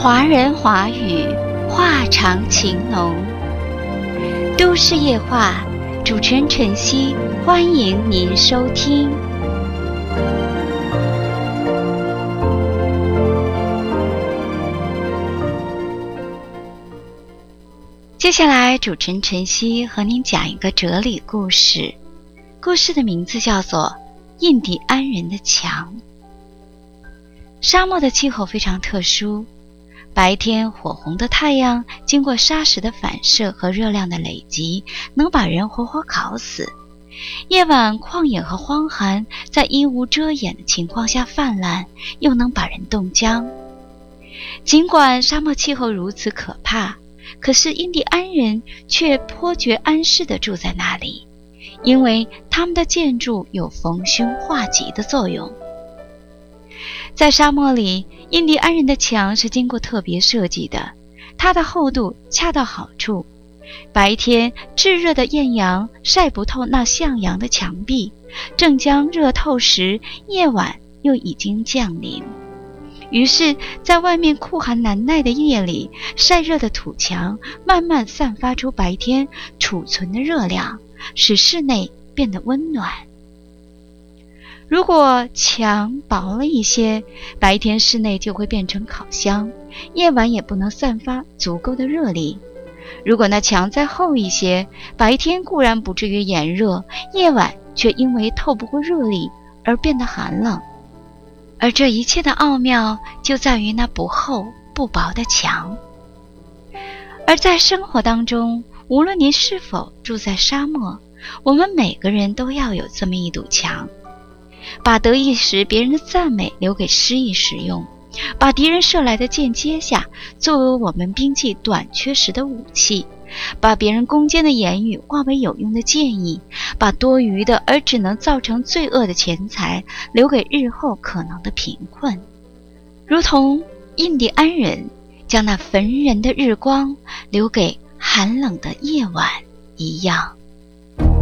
华人华语，话长情浓。都市夜话，主持人晨曦，欢迎您收听。接下来，主持人晨曦和您讲一个哲理故事，故事的名字叫做《印第安人的墙》。沙漠的气候非常特殊，白天火红的太阳经过沙石的反射和热量的累积，能把人活活烤死。夜晚旷野和荒寒在衣无遮掩的情况下泛滥，又能把人冻僵。尽管沙漠气候如此可怕，可是印第安人却颇觉安适地住在那里，因为他们的建筑有逢凶化吉的作用。在沙漠里，印第安人的墙是经过特别设计的，它的厚度恰到好处。白天炙热的艳阳晒不透那向阳的墙壁，正将热透时，夜晚又已经降临。于是在外面酷寒难耐的夜里，晒热的土墙慢慢散发出白天储存的热量，使室内变得温暖。如果墙薄了一些，白天室内就会变成烤箱，夜晚也不能散发足够的热力。如果那墙再厚一些，白天固然不至于炎热，夜晚却因为透不过热力而变得寒冷。而这一切的奥妙就在于那不厚不薄的墙。而在生活当中，无论您是否住在沙漠，我们每个人都要有这么一堵墙，把得意时别人的赞美留给失意时用，把敌人射来的箭接下，作为我们兵器短缺时的武器，把别人攻坚的言语化为有用的建议，把多余的而只能造成罪恶的钱财留给日后可能的贫困。如同印第安人将那焚人的日光留给寒冷的夜晚一样。